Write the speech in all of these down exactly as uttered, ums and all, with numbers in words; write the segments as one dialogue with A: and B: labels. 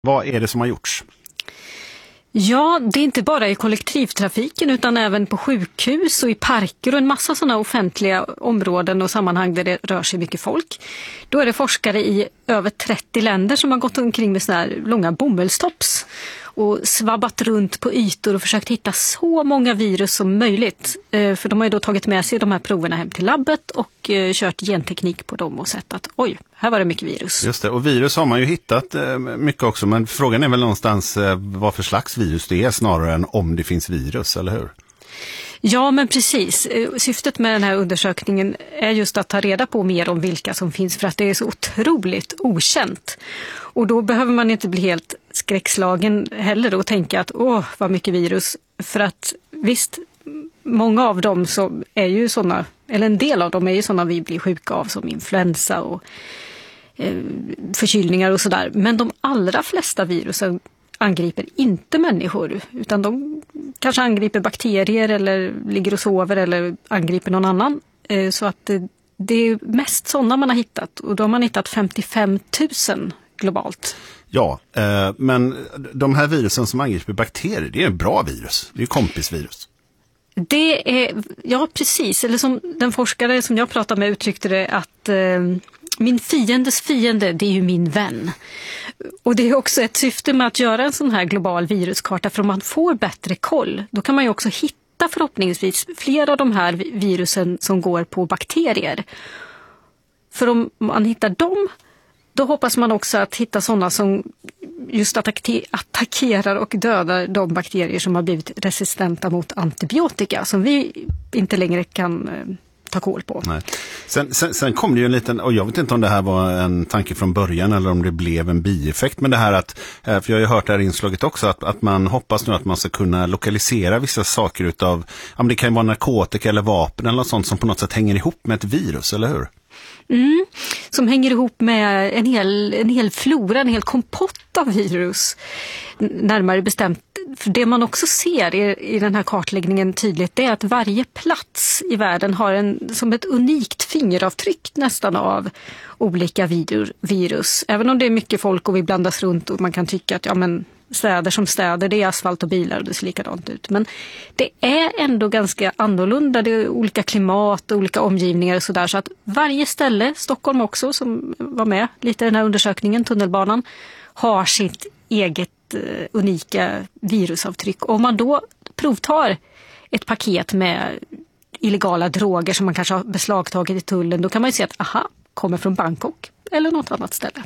A: Vad är det som har gjorts?
B: Ja, det är inte bara i kollektivtrafiken utan även på sjukhus och i parker och en massa sådana offentliga områden och sammanhang där det rör sig mycket folk. Då är det forskare i över trettio länder som har gått omkring med såna här långa bomullstops och svabbat runt på ytor och försökt hitta så många virus som möjligt. För de har ju då tagit med sig de här proverna hem till labbet och kört genteknik på dem och sett att oj, här var det mycket virus.
A: Just det, och virus har man ju hittat mycket också, men frågan är väl någonstans vad för slags virus det är snarare än om det finns virus, eller hur?
B: Ja, men precis. Syftet med den här undersökningen är just att ta reda på mer om vilka som finns för att det är så otroligt okänt. Och då behöver man inte bli helt skräckslagen heller och tänka att åh, vad mycket virus. För att visst, många av dem så är ju sådana, eller en del av dem är ju sådana vi blir sjuka av som influensa och eh, förkylningar och sådär. Men de allra flesta virusen angriper inte människor utan de kanske angriper bakterier eller ligger och sover eller angriper någon annan. Så att det, det är mest sådana man har hittat och då har man hittat femtiofem tusen globalt.
A: Ja, eh, men de här virusen som angriper bakterier, det är en bra virus. Det är ju kompisvirus.
B: Det är, ja precis, eller som den forskare som jag pratade med uttryckte det att eh, min fiendes fiende, det är ju min vän. Och det är också ett syfte med att göra en sån här global viruskarta, för om man får bättre koll, då kan man ju också hitta förhoppningsvis flera av de här virusen som går på bakterier. För om man hittar dem, då hoppas man också att hitta sådana som just attackerar och dödar de bakterier som har blivit resistenta mot antibiotika, som vi inte längre kan ta koll på.
A: Nej. Sen, sen, sen kom det ju en liten, och jag vet inte om det här var en tanke från början eller om det blev en bieffekt, men det här att, för jag har ju hört det här inslaget också, att, att man hoppas nu att man ska kunna lokalisera vissa saker utav, om det kan vara narkotika eller vapen eller något sånt som på något sätt hänger ihop med ett virus, eller hur?
B: Mm, som hänger ihop med en hel, en hel flora, en hel kompott av virus. Närmare bestämt, för det man också ser i, i den här kartläggningen tydligt, det är att varje plats i världen har en, som ett unikt fingeravtryck nästan av olika vir, virus. Även om det är mycket folk och vi blandas runt och man kan tycka att ja men städer som städer, det är asfalt och bilar och det ser likadant ut. Men det är ändå ganska annorlunda. Det är olika klimat och olika omgivningar och sådär. Så att varje ställe, Stockholm också som var med lite i den här undersökningen, tunnelbanan, har sitt eget eh, unika virusavtryck. Och om man då provtar ett paket med illegala droger som man kanske har beslagtagit i tullen, då kan man ju se att aha, kommer från Bangkok eller något annat ställe.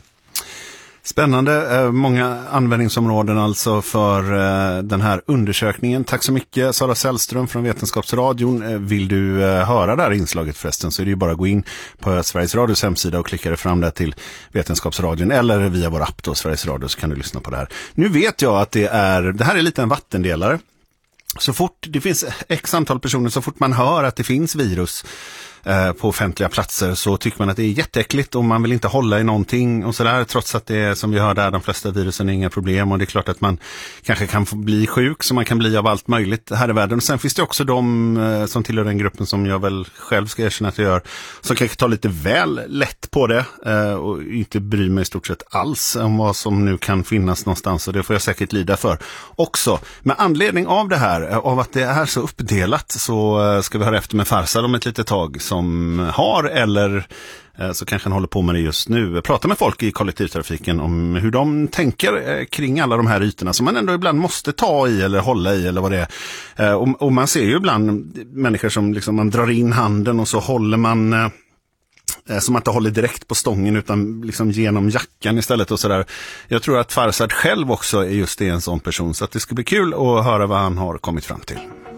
A: Spännande, många användningsområden alltså för den här undersökningen. Tack så mycket Sara Sällström från Vetenskapsradion. Vill du höra det här inslaget förresten så är det ju bara att gå in på Sveriges Radios hemsida och klicka dig fram där till Vetenskapsradion eller via vår app då, Sveriges Radio, så kan du lyssna på det här. Nu vet jag att det är, det här är lite en vattendelare. Så fort det finns x antal personer, så fort man hör att det finns virus på offentliga platser så tycker man att det är jätteäckligt och man vill inte hålla i någonting och sådär, trots att det är, som vi hör där, de flesta virusen är inga problem och det är klart att man kanske kan få bli sjuk som man kan bli av allt möjligt här i världen. Och sen finns det också de som tillhör den gruppen som jag väl själv ska erkänna att jag gör, som kanske tar lite väl lätt på det och inte bryr mig i stort sett alls om vad som nu kan finnas någonstans, och det får jag säkert lida för. Också med anledning av det här, av att det är så uppdelat, så ska vi höra efter med Farsad om ett litet tag som har, eller så kanske han håller på med det just nu. Prata med folk i kollektivtrafiken om hur de tänker kring alla de här ytorna som man ändå ibland måste ta i eller hålla i eller vad det är. Och, och man ser ju ibland människor som liksom, man drar in handen och så håller man som man inte håller direkt på stången utan liksom genom jackan istället och sådär. Jag tror att Farsad själv också är just det, en sån person, så att det ska bli kul att höra vad han har kommit fram till.